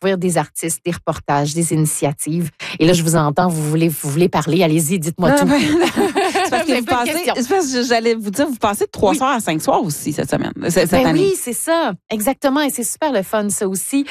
découvrir des artistes, des reportages, des initiatives. Et là, je vous entends, vous voulez parler. Allez-y, dites-moi tout. C'est parce que j'allais vous dire, vous passez de 3 soirs à 5 soirs aussi cette semaine, cette année. Oui, c'est ça. Exactement. Et c'est super le fun, ça aussi.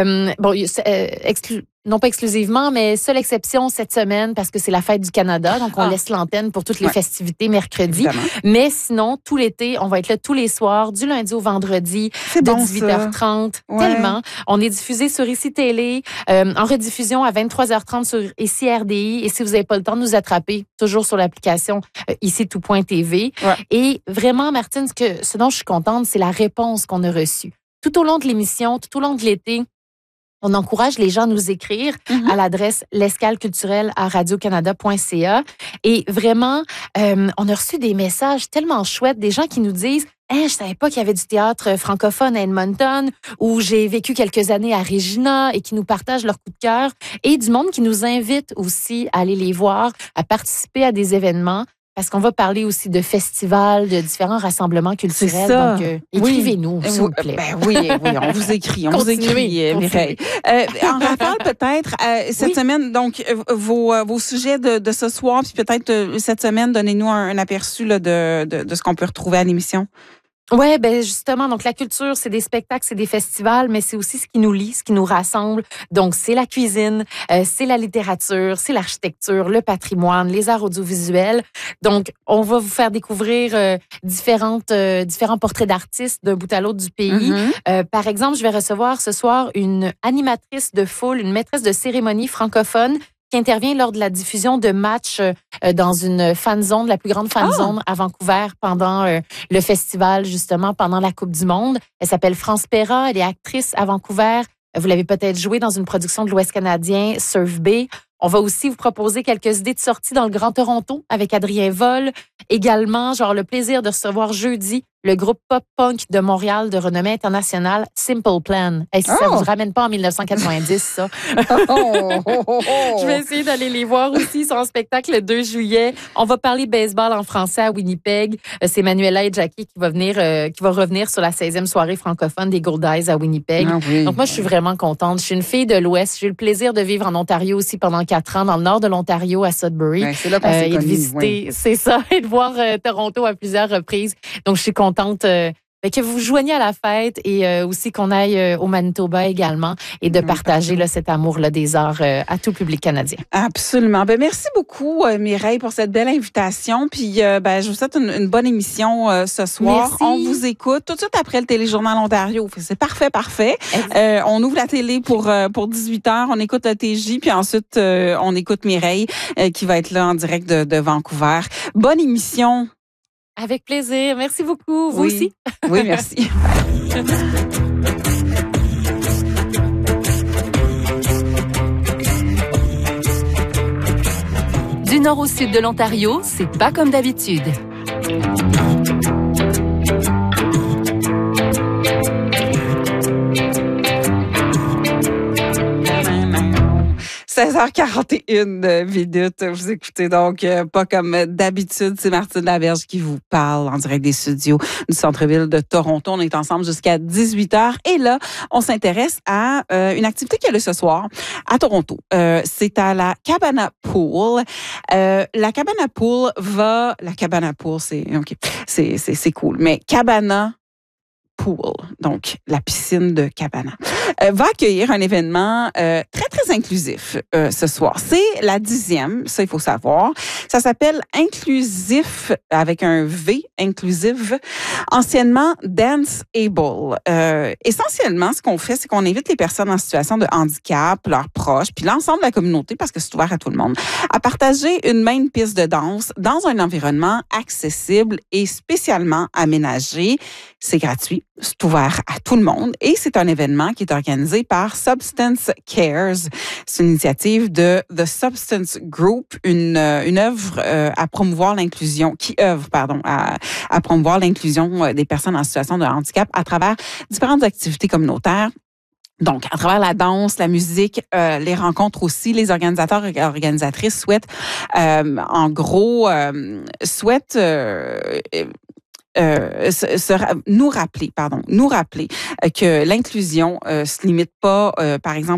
Non pas exclusivement, mais seule exception cette semaine parce que c'est la fête du Canada. Donc, on laisse l'antenne pour toutes les festivités mercredi. Évidemment. Mais sinon, tout l'été, on va être là tous les soirs, du lundi au vendredi, de 18h30. Tellement. On est diffusé sur ICI Télé, en rediffusion à 23h30 sur ICI RDI. Et si vous n'avez pas le temps de nous attraper, toujours sur l'application ICI Tout.tv. Ouais. Et vraiment, Martine, ce dont je suis contente, c'est la réponse qu'on a reçue. Tout au long de l'émission, tout au long de l'été, on encourage les gens à nous écrire à l'adresse l'escaleculturelle@radiocanada.ca. Et vraiment, on a reçu des messages tellement chouettes, des gens qui nous disent « je savais pas qu'il y avait du théâtre francophone à Edmonton » ou « j'ai vécu quelques années à Regina » et qui nous partagent leur coup de cœur. Et du monde qui nous invite aussi à aller les voir, à participer à des événements. Parce qu'on va parler aussi de festivals, de différents rassemblements culturels. C'est ça. Donc, écrivez-nous, s'il vous plaît. Oui, on vous écrit. Mireille. En rappel, peut-être, cette semaine, donc, vos sujets de ce soir, puis peut-être cette semaine, donnez-nous un aperçu là, de ce qu'on peut retrouver à l'émission. Ouais, justement, donc la culture, c'est des spectacles, c'est des festivals, mais c'est aussi ce qui nous lie, ce qui nous rassemble. Donc, c'est la cuisine, c'est la littérature, c'est l'architecture, le patrimoine, les arts audiovisuels. Donc, on va vous faire découvrir différents portraits d'artistes d'un bout à l'autre du pays. Par exemple, je vais recevoir ce soir une animatrice de foule, une maîtresse de cérémonie francophone qui intervient lors de la diffusion de matchs dans une fan zone, la plus grande fan zone à Vancouver pendant le festival, justement, pendant la Coupe du Monde. Elle s'appelle France Perra, elle est actrice à Vancouver. Vous l'avez peut-être joué dans une production de l'Ouest canadien, Surf Bay. On va aussi vous proposer quelques idées de sortie dans le Grand Toronto avec Adrien Vol. Également, le plaisir de recevoir jeudi le groupe pop-punk de Montréal de renommée internationale, Simple Plan. Et si ça vous ramène pas en 1990, ça. Je vais essayer d'aller les voir aussi. Ils sont en spectacle le 2 juillet. On va parler baseball en français à Winnipeg. C'est Manuela et Jackie qui va revenir sur la 16e soirée francophone des Gold Eyes à Winnipeg. Donc moi, je suis vraiment contente. Je suis une fille de l'Ouest. J'ai eu le plaisir de vivre en Ontario aussi pendant 4 ans, dans le nord de l'Ontario, à Sudbury. C'est là qu'on s'est et de visiter, c'est ça, et de voir Toronto à plusieurs reprises. Donc, je suis contente que vous vous joigniez à la fête et aussi qu'on aille au Manitoba également et de partager cet amour-là des arts à tout le public canadien. Absolument. Merci beaucoup, Mireille, pour cette belle invitation. Puis, je vous souhaite une bonne émission ce soir. Merci. On vous écoute tout de suite après le Téléjournal Ontario. C'est parfait. On ouvre la télé pour 18h. On écoute le TJ, puis ensuite, on écoute Mireille qui va être là en direct de Vancouver. Bonne émission. Avec plaisir. Merci beaucoup. Vous aussi. Oui, merci. Du nord au sud de l'Ontario, c'est pas comme d'habitude. « 16h41 minutes. Vous écoutez donc pas comme d'habitude. C'est Martine Laberge qui vous parle en direct des studios du centre-ville de Toronto. On est ensemble jusqu'à 18h. Et là, on s'intéresse à une activité qu'il y a ce soir à Toronto. C'est à la Cabana Pool. La Cabana Pool, c'est cool. Mais Cabana Pool, donc la piscine de Cabana, va accueillir un événement très, très inclusif ce soir. C'est la 10e, ça, il faut savoir. Ça s'appelle Inclusif, avec un V, Inclusive, anciennement Dance Able. Essentiellement, ce qu'on fait, c'est qu'on invite les personnes en situation de handicap, leurs proches, puis l'ensemble de la communauté, parce que c'est ouvert à tout le monde, à partager une même piste de danse dans un environnement accessible et spécialement aménagé. C'est gratuit, c'est ouvert à tout le monde et c'est un événement qui est organisé par Substance Cares. C'est une initiative de The Substance Group, une œuvre à promouvoir l'inclusion, à promouvoir l'inclusion des personnes en situation de handicap à travers différentes activités communautaires. Donc, à travers la danse, la musique, les rencontres aussi, les organisateurs et organisatrices souhaitent nous rappeler que l'inclusion se limite pas, par exemple,